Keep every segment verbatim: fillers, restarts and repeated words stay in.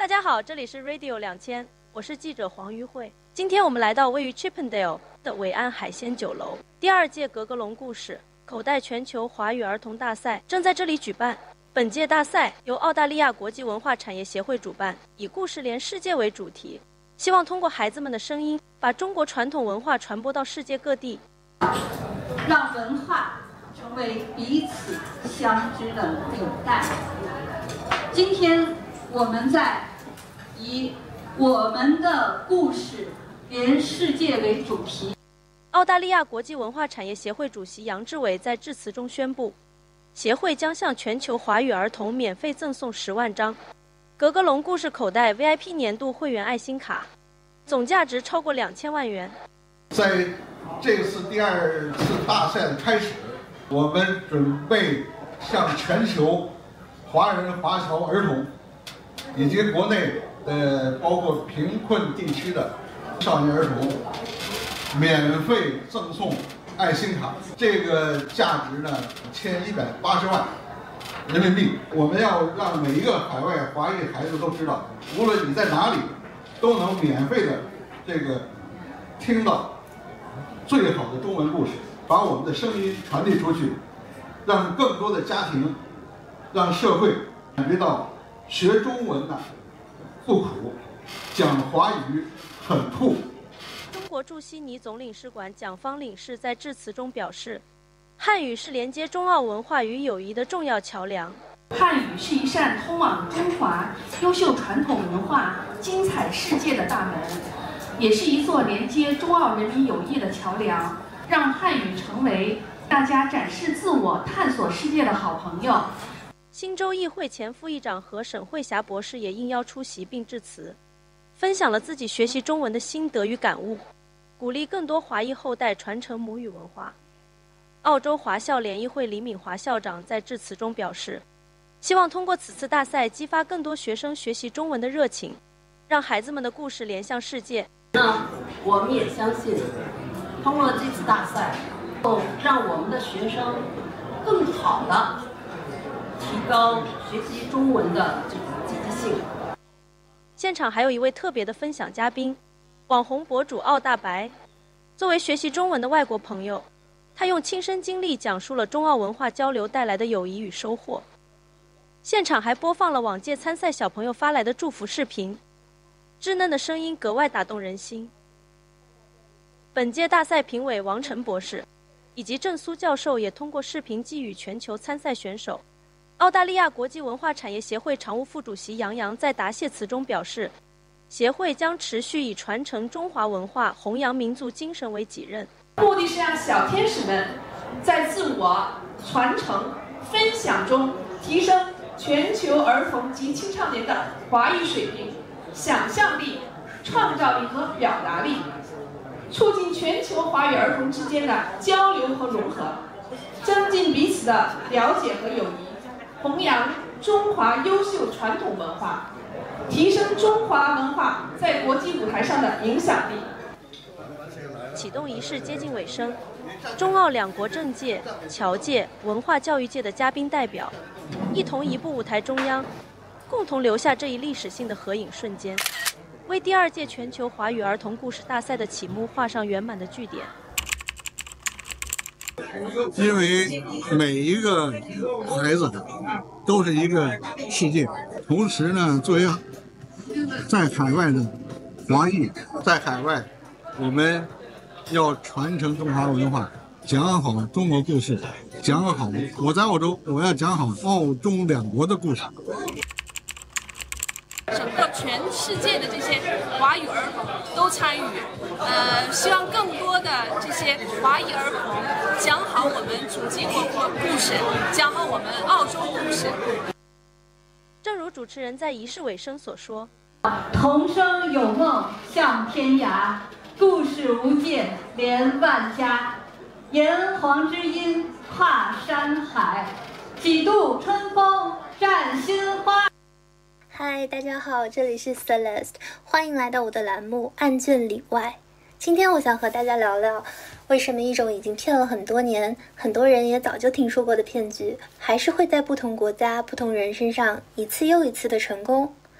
大家好，这里是 Radio 两千，我是记者黄于慧。今天我们来到位于 Chippendale 的伟安海鲜酒楼，第二届格格龙故事口袋全球华语儿童大赛正在这里举办。本届大赛由澳大利亚国际文化产业协会主办，以故事连世界为主题，希望通过孩子们的声音，把中国传统文化传播到世界各地， 让文化成为彼此相知的纽带。今天我们在以我们的故事连世界为主题。 澳大利亚国际文化产业协会主席杨志伟在致辞中宣布，协会将向全球华语儿童免费赠送十万张格格龙故事口袋 V I P 年度会员爱心卡，总价值超过两千万元。 在这次第二次大赛的开始，我们准备向全球华人华侨儿童以及国内的包括贫困地区的少年儿童免费赠送爱心卡，这个价值呢一千一百八十万人民币。我们要让每一个海外华裔孩子都知道，无论你在哪里，都能免费的这个听到最好的中文故事，把我们的声音传递出去，让更多的家庭，让社会感觉到学中文呢不苦，讲华语很酷。 中国驻悉尼总领事馆蒋方领事在致辞中表示，汉语是连接中澳文化与友谊的重要桥梁。 汉语是一扇通往中华优秀传统文化、精彩世界的大门，也是一座连接中澳人民友谊的桥梁，让汉语成为大家展示自我、探索世界的好朋友。 新州议会前副议长何沈慧霞博士也应邀出席并致辞，分享了自己学习中文的心得与感悟，鼓励更多华裔后代传承母语文化。澳洲华校联谊会李敏华校长在致辞中表示，希望通过此次大赛激发更多学生学习中文的热情，让孩子们的故事连向世界。 那我们也相信，通过这次大赛，让我们的学生更好的提高学习中文的这种积极性。 现场还有一位特别的分享嘉宾，网红博主奥大白。作为学习中文的外国朋友，他用亲身经历讲述了中澳文化交流带来的友谊与收获。现场还播放了往届参赛小朋友发来的祝福视频，稚嫩的声音格外打动人心。本届大赛评委王晨博士以及郑苏教授也通过视频寄语全球参赛选手。澳大利亚国际文化产业协会常务副主席杨洋在答谢词中表示，协会将持续以传承中华文化、弘扬民族精神为己任， 目的是让小天使们在自我传承、分享中提升全球儿童及青少年的华语水平、想象力、创造力和表达力，促进全球华语儿童之间的交流和融合，增进彼此的了解和友谊，弘扬中华优秀传统文化，提升中华文化在国际舞台上的影响力。 启动仪式接近尾声，中澳两国政界、侨界、文化教育界的嘉宾代表一同移步舞台中央，共同留下这一历史性的合影瞬间，为第二届全球华语儿童故事大赛的启幕画上圆满的句点。 因为每一个孩子都是一个世界，同时呢，作为在海外的华裔，在海外我们要传承中华文化，讲好中国故事，讲好我在澳洲，我要讲好澳中两国的故事。 整个全世界的这些华语儿童都参与，呃，希望更多的这些华裔儿童讲好我们祖籍国故事，讲好我们澳洲故事。 正如主持人在仪式尾声所说， 童声有梦向天涯，故事无界连万家，炎黄之音跨山海，几度春风占新花。 嗨，大家好，这里是 Celeste， 欢迎来到我的栏目案卷里外。今天我想和大家聊聊，为什么一种已经骗了很多年，很多人也早就听说过的骗局，还是会在不同国家、不同人身上一次又一次的成功。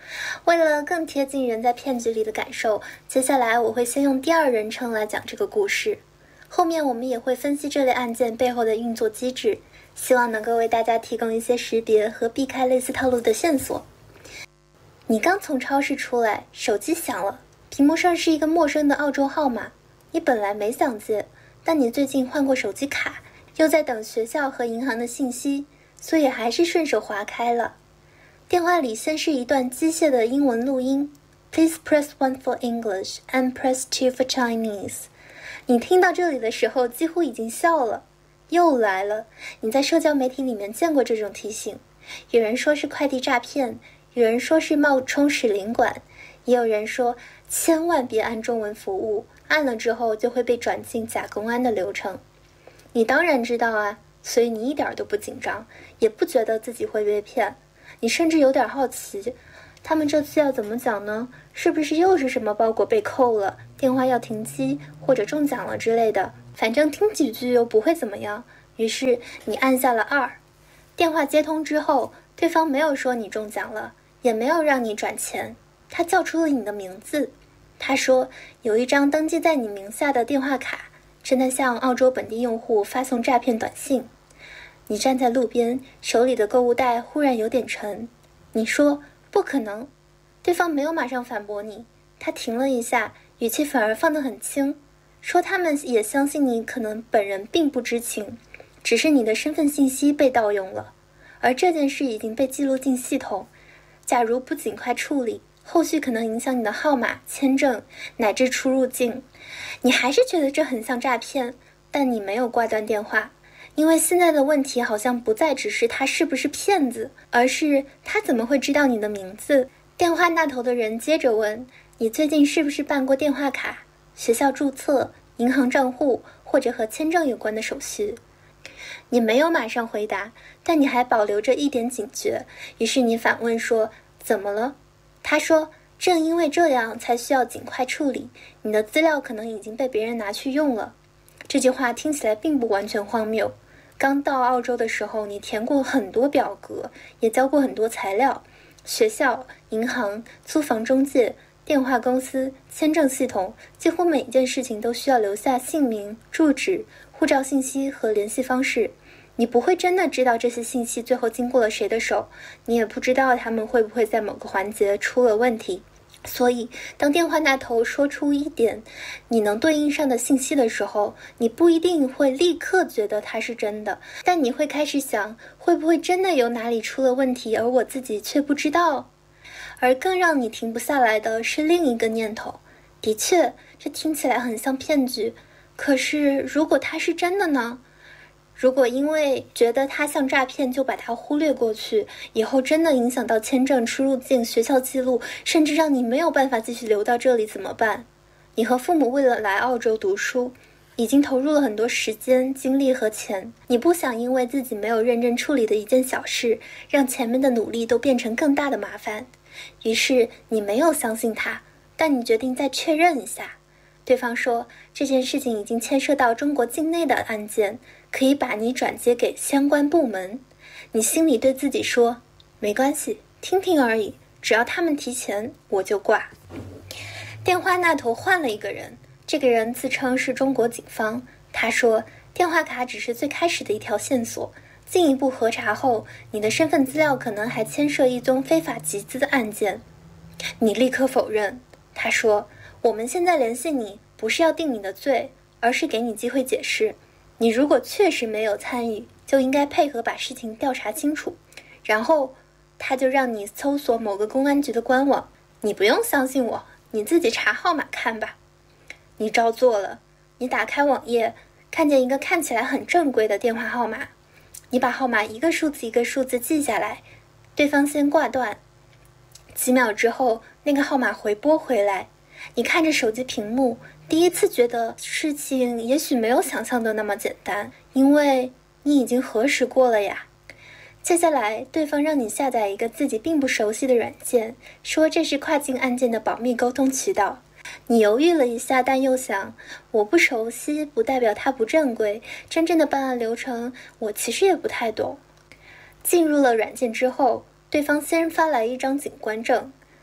为了更贴近人在骗局里的感受，接下来我会先用第二人称来讲这个故事，后面我们也会分析这类案件背后的运作机制，希望能够为大家提供一些识别和避开类似套路的线索。你刚从超市出来，手机响了，屏幕上是一个陌生的澳洲号码，你本来没想接，但你最近换过手机卡，又在等学校和银行的信息，所以还是顺手划开了。电话里先是一段机械的英文录音 Please press one for English and press two for Chinese。 你听到这里的时候几乎已经笑了，又来了，你在社交媒体里面见过这种提醒，有人说是快递诈骗，有人说是冒充使领馆，也有人说千万别按中文服务，按了之后就会被转进假公安的流程。你当然知道啊，所以你一点都不紧张，也不觉得自己会被骗，你甚至有点好奇，他们这次要怎么讲呢？是不是又是什么包裹被扣了，电话要停机，或者中奖了之类的？反正听几句又不会怎么样。于是你按下了二。电话接通之后，对方没有说你中奖了，也没有让你转钱，他叫出了你的名字。他说有一张登记在你名下的电话卡，正在向澳洲本地用户发送诈骗短信。你站在路边，手里的购物袋忽然有点沉。你说不可能。对方没有马上反驳你，他停了一下，语气反而放得很轻，说他们也相信你可能本人并不知情，只是你的身份信息被盗用了，而这件事已经被记录进系统，假如不尽快处理，后续可能影响你的号码、签证乃至出入境。你还是觉得这很像诈骗，但你没有挂断电话，因为现在的问题好像不再只是他是不是骗子，而是他怎么会知道你的名字。电话那头的人接着问，你最近是不是办过电话卡、学校注册、银行账户或者和签证有关的手续？你没有马上回答，但你还保留着一点警觉，于是你反问说，怎么了？他说，正因为这样才需要尽快处理，你的资料可能已经被别人拿去用了。这句话听起来并不完全荒谬。刚到澳洲的时候，你填过很多表格，也交过很多材料，学校、银行、租房中介、电话公司、签证系统，几乎每一件事情都需要留下姓名、住址、护照信息和联系方式。你不会真的知道这些信息最后经过了谁的手，你也不知道他们会不会在某个环节出了问题。所以当电话那头说出一点你能对应上的信息的时候，你不一定会立刻觉得它是真的，但你会开始想，会不会真的有哪里出了问题，而我自己却不知道。而更让你停不下来的是另一个念头，的确这听起来很像骗局，可是如果它是真的呢？如果因为觉得它像诈骗就把它忽略过去，以后真的影响到签证、出入境、学校记录，甚至让你没有办法继续留到这里怎么办？你和父母为了来澳洲读书，已经投入了很多时间、精力和钱，你不想因为自己没有认真处理的一件小事，让前面的努力都变成更大的麻烦。于是你没有相信他，但你决定再确认一下。对方说，这件事情已经牵涉到中国境内的案件，可以把你转接给相关部门。你心里对自己说，没关系，听听而已，只要他们提钱，我就挂。电话那头换了一个人，这个人自称是中国警方。他说，电话卡只是最开始的一条线索，进一步核查后，你的身份资料可能还牵涉一宗非法集资的案件。你立刻否认。他说，我们现在联系你，不是要定你的罪，而是给你机会解释。你如果确实没有参与，就应该配合把事情调查清楚。然后他就让你搜索某个公安局的官网，你不用相信我，你自己查号码看吧。你照做了，你打开网页，看见一个看起来很正规的电话号码，你把号码一个数字一个数字记下来，对方先挂断，几秒之后那个号码回拨回来，你看着手机屏幕，第一次觉得事情也许没有想象的那么简单，因为你已经核实过了呀。接下来对方让你下载一个自己并不熟悉的软件，说这是跨境案件的保密沟通渠道。你犹豫了一下，但又想，我不熟悉不代表它不正规，真正的办案流程我其实也不太懂。进入了软件之后，对方先发来一张警官证，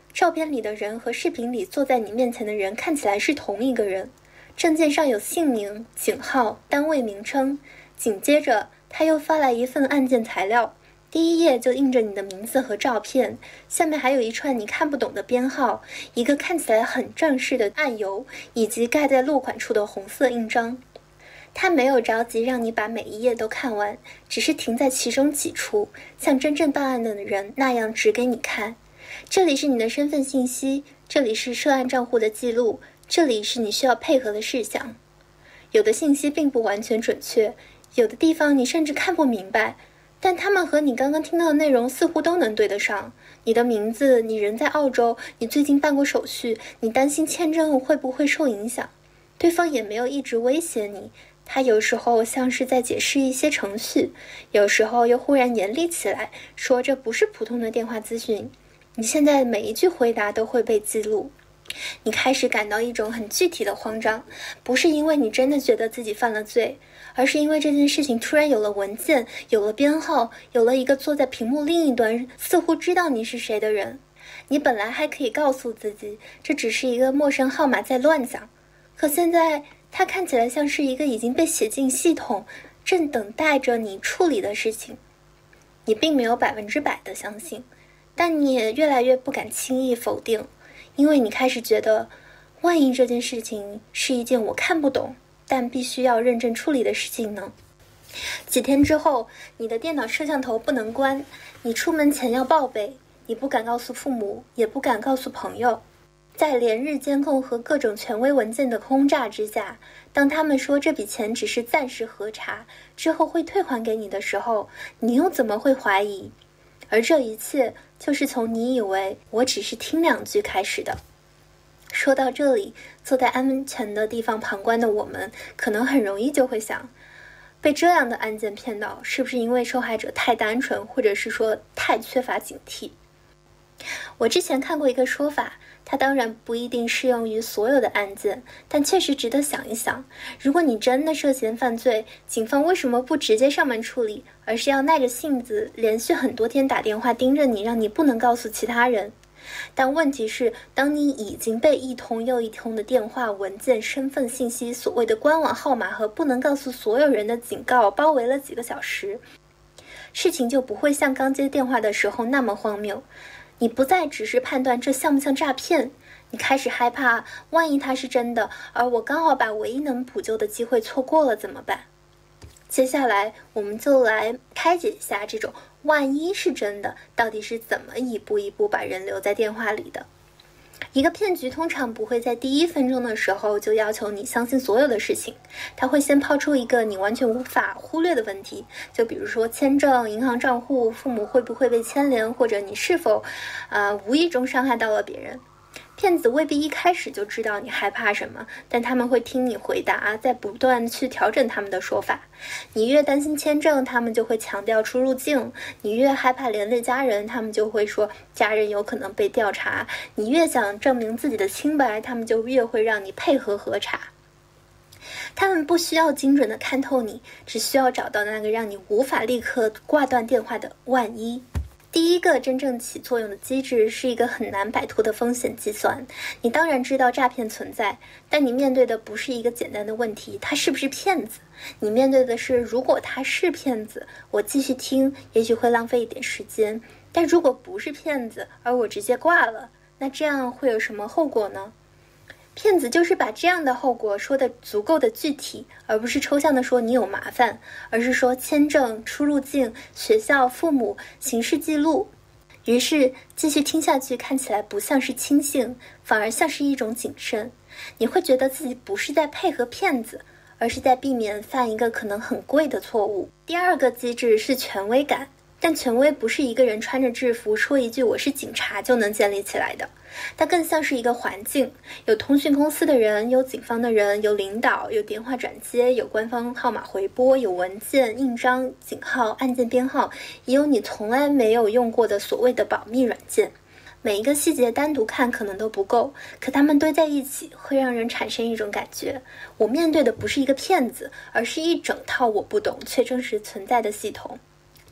照片里的人和视频里坐在你面前的人看起来是同一个人，证件上有姓名、警号、单位名称。紧接着他又发来一份案件材料，第一页就印着你的名字和照片，下面还有一串你看不懂的编号，一个看起来很正式的案由，以及盖在落款处的红色印章。他没有着急让你把每一页都看完，只是停在其中几处，像真正办案的人那样指给你看。这里是你的身份信息，这里是涉案账户的记录，这里是你需要配合的事项。有的信息并不完全准确，有的地方你甚至看不明白，但他们和你刚刚听到的内容似乎都能对得上。你的名字，你人在澳洲，你最近办过手续，你担心签证会不会受影响。对方也没有一直威胁你，他有时候像是在解释一些程序，有时候又忽然严厉起来，说这不是普通的电话咨询。你现在每一句回答都会被记录。你开始感到一种很具体的慌张，不是因为你真的觉得自己犯了罪，而是因为这件事情突然有了文件，有了编号，有了一个坐在屏幕另一端似乎知道你是谁的人。你本来还可以告诉自己这只是一个陌生号码在乱响，可现在它看起来像是一个已经被写进系统，正等待着你处理的事情。你并没有百分之百的相信，但你也越来越不敢轻易否定，因为你开始觉得，万一这件事情是一件我看不懂但必须要认真处理的事情呢？几天之后，你的电脑摄像头不能关，你出门前要报备，你不敢告诉父母，也不敢告诉朋友。在连日监控和各种权威文件的轰炸之下，当他们说这笔钱只是暂时核查，之后会退还给你的时候，你又怎么会怀疑？而这一切就是从你以为我只是听两句开始的。说到这里，坐在安全的地方旁观的我们，可能很容易就会想，被这样的案件骗到，是不是因为受害者太单纯，或者是说太缺乏警惕？我之前看过一个说法，它当然不一定适用于所有的案件，但确实值得想一想。如果你真的涉嫌犯罪，警方为什么不直接上门处理，而是要耐着性子连续很多天打电话盯着你，让你不能告诉其他人？但问题是，当你已经被一通又一通的电话、文件、身份信息、所谓的官网号码和不能告诉所有人的警告包围了几个小时，事情就不会像刚接电话的时候那么荒谬。你不再只是判断这像不像诈骗，你开始害怕，万一它是真的，而我刚好把唯一能补救的机会错过了怎么办？接下来我们就来开解一下这种万一是真的到底是怎么一步一步把人留在电话里的。一个骗局通常不会在第一分钟的时候就要求你相信所有的事情，他会先抛出一个你完全无法忽略的问题，就比如说签证、银行账户、父母会不会被牵连，或者你是否呃无意中伤害到了别人。骗子未必一开始就知道你害怕什么，但他们会听你回答，再不断去调整他们的说法。你越担心签证，他们就会强调出入境；你越害怕连累家人，他们就会说家人有可能被调查；你越想证明自己的清白，他们就越会让你配合核查。他们不需要精准的看透你，只需要找到那个让你无法立刻挂断电话的万一。第一个真正起作用的机制是一个很难摆脱的风险计算。你当然知道诈骗存在，但你面对的不是一个简单的问题，他是不是骗子？你面对的是，如果他是骗子，我继续听也许会浪费一点时间，但如果不是骗子，而我直接挂了，那这样会有什么后果呢？骗子就是把这样的后果说得足够的具体，而不是抽象的说你有麻烦，而是说签证、出入境、学校、父母、刑事记录。于是继续听下去看起来不像是轻信，反而像是一种谨慎。你会觉得自己不是在配合骗子，而是在避免犯一个可能很贵的错误。第二个机制是权威感，但权威不是一个人穿着制服说一句我是警察就能建立起来的，它更像是一个环境，有通讯公司的人，有警方的人，有领导，有电话转接，有官方号码回拨，有文件、印章、警号、案件编号，也有你从来没有用过的所谓的保密软件。每一个细节单独看可能都不够，可它们堆在一起会让人产生一种感觉，我面对的不是一个骗子，而是一整套我不懂却真实存在的系统。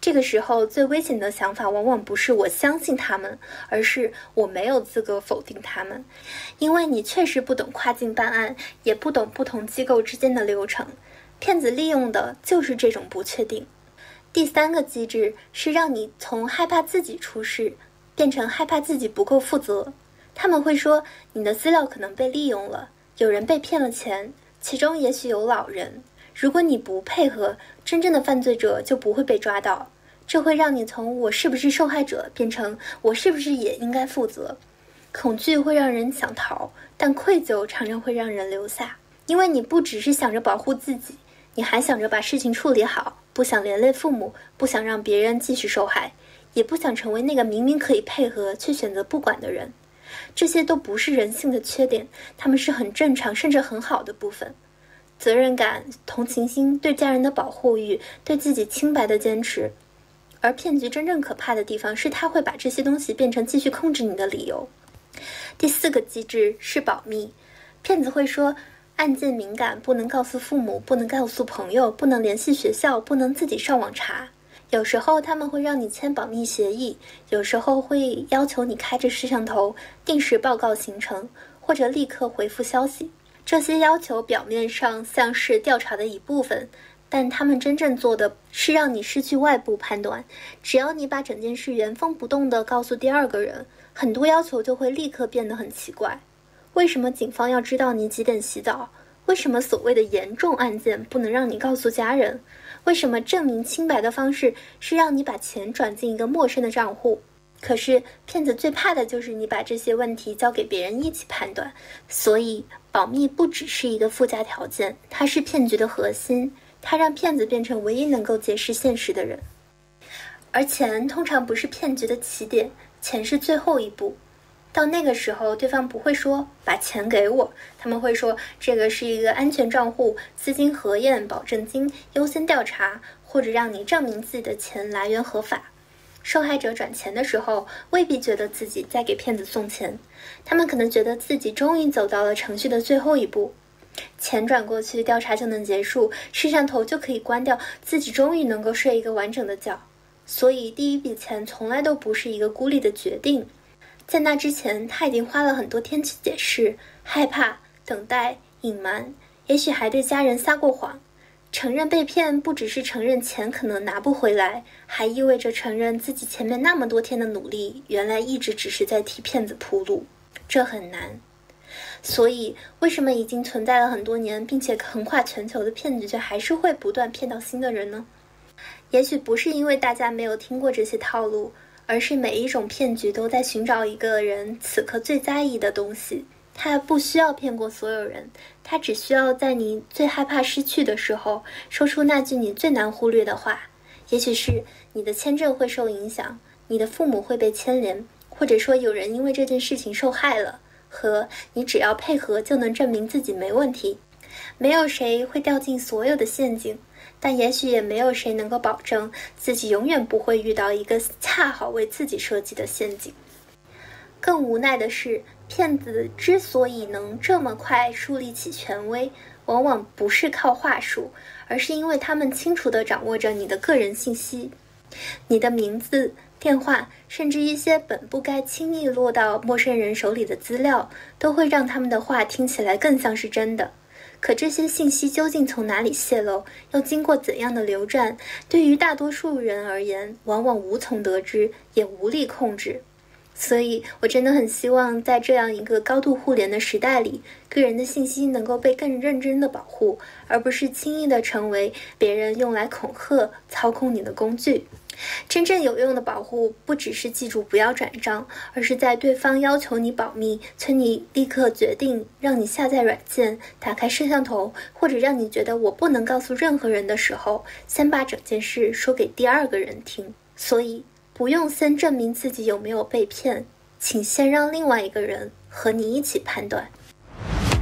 这个时候最危险的想法往往不是我相信他们，而是我没有资格否定他们，因为你确实不懂跨境办案，也不懂不同机构之间的流程。骗子利用的就是这种不确定。第三个机制是让你从害怕自己出事变成害怕自己不够负责。他们会说你的资料可能被利用了，有人被骗了钱，其中也许有老人，如果你不配合，真正的犯罪者就不会被抓到。这会让你从我是不是受害者变成我是不是也应该负责。恐惧会让人想逃，但愧疚常常会让人留下，因为你不只是想着保护自己，你还想着把事情处理好，不想连累父母，不想让别人继续受害，也不想成为那个明明可以配合却选择不管的人。这些都不是人性的缺点，他们是很正常甚至很好的部分。责任感、同情心、对家人的保护欲、对自己清白的坚持。而骗局真正可怕的地方是他会把这些东西变成继续控制你的理由。第四个机制是保密。骗子会说案件敏感，不能告诉父母，不能告诉朋友，不能联系学校，不能自己上网查。有时候他们会让你签保密协议，有时候会要求你开着摄像头定时报告行程，或者立刻回复消息。这些要求表面上像是调查的一部分，但他们真正做的是让你失去外部判断。只要你把整件事原封不动地告诉第二个人，很多要求就会立刻变得很奇怪。为什么警方要知道你几点洗澡？为什么所谓的严重案件不能让你告诉家人？为什么证明清白的方式是让你把钱转进一个陌生的账户？可是骗子最怕的就是你把这些问题交给别人一起判断。所以保密不只是一个附加条件，它是骗局的核心，它让骗子变成唯一能够揭示现实的人。而钱通常不是骗局的起点，钱是最后一步。到那个时候，对方不会说把钱给我，他们会说这个是一个安全账户，资金核验、保证金优先调查，或者让你证明自己的钱来源合法。受害者转钱的时候，未必觉得自己在给骗子送钱，他们可能觉得自己终于走到了程序的最后一步，钱转过去，调查就能结束，摄像头就可以关掉，自己终于能够睡一个完整的觉。所以第一笔钱从来都不是一个孤立的决定，在那之前他已经花了很多天去解释、害怕、等待、隐瞒，也许还对家人撒过谎。承认被骗不只是承认钱可能拿不回来，还意味着承认自己前面那么多天的努力原来一直只是在替骗子铺路，这很难。所以为什么已经存在了很多年并且横跨全球的骗局却还是会不断骗到新的人呢？也许不是因为大家没有听过这些套路，而是每一种骗局都在寻找一个人此刻最在意的东西。他不需要骗过所有人，他只需要在你最害怕失去的时候说出那句你最难忽略的话。也许是你的签证会受影响，你的父母会被牵连，或者说有人因为这件事情受害了，和你只要配合就能证明自己没问题。没有谁会掉进所有的陷阱，但也许也没有谁能够保证自己永远不会遇到一个恰好为自己设计的陷阱。更无奈的是，骗子之所以能这么快树立起权威，往往不是靠话术，而是因为他们清楚地掌握着你的个人信息。你的名字、电话，甚至一些本不该轻易落到陌生人手里的资料，都会让他们的话听起来更像是真的。可这些信息究竟从哪里泄露，要经过怎样的流转，对于大多数人而言，往往无从得知，也无力控制。所以我真的很希望在这样一个高度互联的时代里，个人的信息能够被更认真的保护，而不是轻易的成为别人用来恐吓、操控你的工具。真正有用的保护不只是记住不要转账，而是在对方要求你保密，催你立刻决定让你下载软件、打开摄像头，或者让你觉得我不能告诉任何人的时候，先把整件事说给第二个人听。所以不用先证明自己有没有被骗，请先让另外一个人和你一起判断。